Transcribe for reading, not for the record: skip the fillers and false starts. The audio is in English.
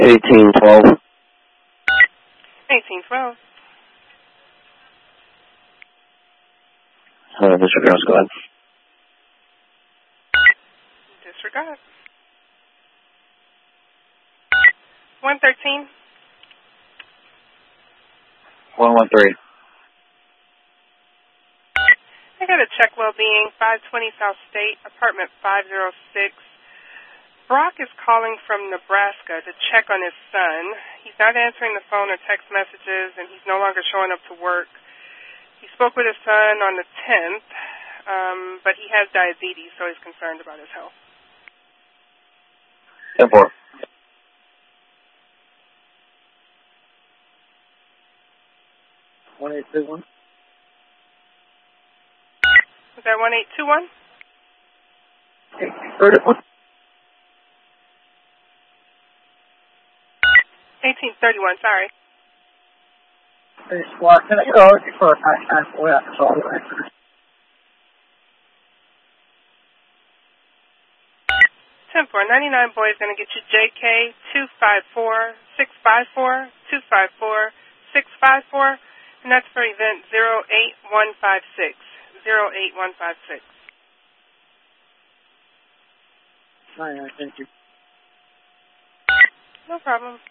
1812. 1812. Disregard, go ahead. Disregard. 113. 113. I got a check well-being, 520 South State, apartment 506. Brock is calling from Nebraska to check on his son. He's not answering the phone or text messages, and he's no longer showing up to work. He spoke with his son on the 10th, but he has diabetes, so he's concerned about his health. 10-4. 1821. Was that 1821? 31. 1831, sorry. Well, can I go for a 10-4, 99 boy is going to get you JK 254-654, 254-654, and that's for event 08156. 08156. All right, thank you. No problem.